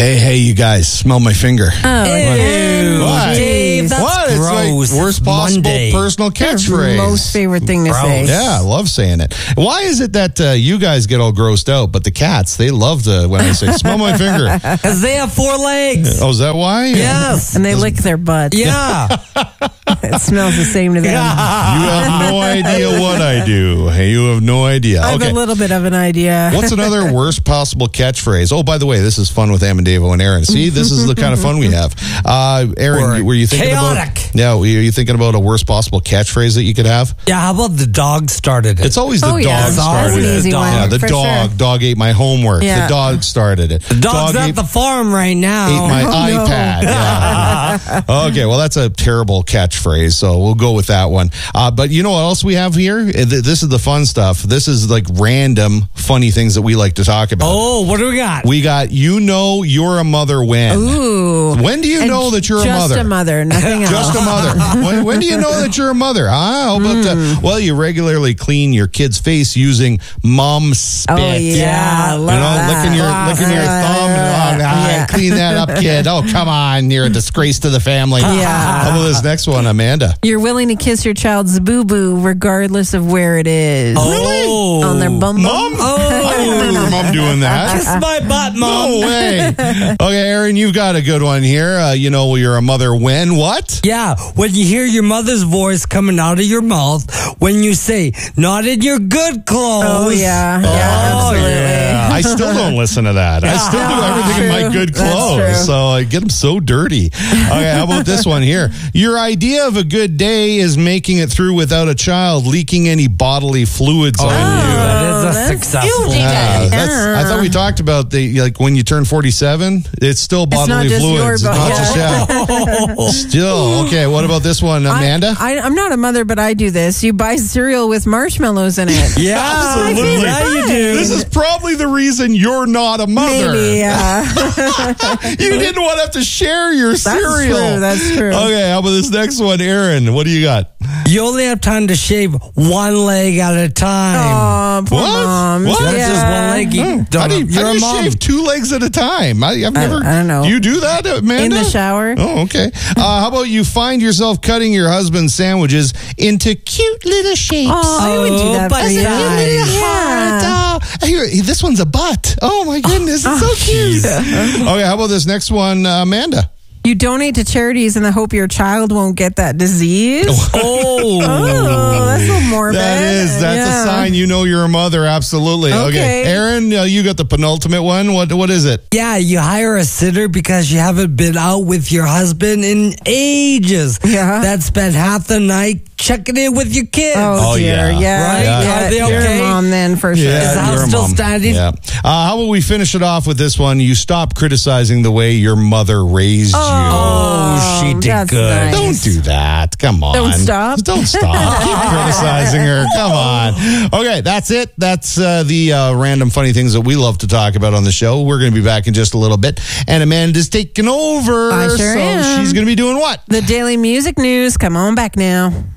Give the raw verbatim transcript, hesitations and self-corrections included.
Hey, hey, you guys, smell my finger. Oh, Ew, What? Dave, that's What? gross. It's like worst possible Monday. personal catchphrase. most favorite thing to Gross. say. Yeah, I love saying it. Why is it that uh, you guys get all grossed out, but the cats, they love to, when I say, smell my finger. Because they have four legs. Oh, is that why? Yes. And they lick their butts. Yeah. It smells the same to them. You have no idea what I do. You have no idea. I have Okay. a little bit of an idea. What's another worst possible catchphrase? Oh, by the way, this is fun with Am and Davo and Aaron. See, this is the kind of fun we have. Uh, Aaron, Or were you thinking chaotic. about? Yeah, were you thinking about a worst possible catchphrase that you could have? Yeah, how about the dog started it? It's always the Oh, yeah. dog It's started always it. an easy yeah, one, the for dog. sure. Dog ate my homework. Yeah. The dog started it. the dog's dog at ate, the farm right now. ate my Oh, no. iPad. Yeah. Okay, well, that's a terrible catchphrase, so we'll go with that one. Uh, but you know what else we have here? Th- This is the fun stuff. This is like random funny things that we like to talk about. Oh, what do we got? We got, you know you're a mother when. Ooh. When do you And know that you're a just mother? a mother, nothing else. Just a mother. when, when do you know that you're a mother? Ah, how about Hmm. uh, well, you regularly clean your kid's face using mom spit. Oh, yeah. Yeah. I You love know, that. licking your licking your Uh, thumb. Oh, ah, yeah. Clean that up, kid. Oh, come on. You're a disgrace to the family. Yeah. How about this next one, Amanda? You're willing to kiss your child's boo-boo regardless of where it is. Oh. On their bum bum. Mom? I don't remember your mom doing that. Kiss my butt, Mom. No way. Okay, Aaron, you've got a good one here. Uh, you know you're a mother when what? Yeah, when you hear your mother's voice coming out of your mouth when you say, not in your good clothes. Oh, yeah. Yeah, Oh, absolutely. Yeah. I still don't listen to that. I still do everything in my True. good That's clothes. true. So I get them so dirty. Okay, how about this one here? Your idea of a good day is making it through without a child leaking any bodily fluids on you. That is a that's successful huge. Yeah, day. that's, I thought we talked about the like when you turn forty-seven, it's still not bodily just your fluids. It's bo- not yeah. just yeah. Still okay. What about this one, Amanda? I, I, I'm not a mother, but I do this. You buy cereal with marshmallows in it. Yeah, Absolutely. yeah, you do. This is probably the reason you're not a mother. Maybe, yeah. You didn't want to have to share your That's cereal. true, that's true. Okay, how about this next one, Aaron? What do you got? You only have time to shave one leg at a time. Oh, poor What? mom. What? That's Yeah. just one leg. You Oh, don't how do you, you're how do a you mom. shave two legs at a time? I, I've never. I don't know. Do you do that, Amanda? In the shower. Oh, okay. Uh, how about you find yourself cutting your husband's sandwiches into cute little shapes? Oh, I would do that Oh, for you. bite-sized. Yeah. Oh, here, this one's a butt. Oh my goodness, it's so cute. Okay, how about this next one, uh, Amanda? You donate to charities in the hope your child won't get that disease. Oh. Oh, that's a little morbid. That is, that's Yeah. a sign you know you're a mother. Absolutely. Okay, Okay. Aaron, uh, you got the penultimate one. What what is it? Yeah, you hire a sitter because you haven't been out with your husband in ages. Yeah. That spent half the night checking in with your kids. Oh, Oh, dear. yeah. Yeah. Right? Yeah. Are they You're okay? a mom then for sure. Is the house you're a still mom. standing? Yeah. Uh, how about we finish it off with this one? You stop criticizing the way your mother raised you. Oh, she did that's good. nice. Don't do that. Come on. Don't stop. Don't stop. Keep criticizing her. Come on. Okay, that's it. That's uh, the uh, random funny things that we love to talk about on the show. We're going to be back in just a little bit. And Amanda's taking over. I sure so am. she's going to be doing what? The Daily Music News. Come on back now.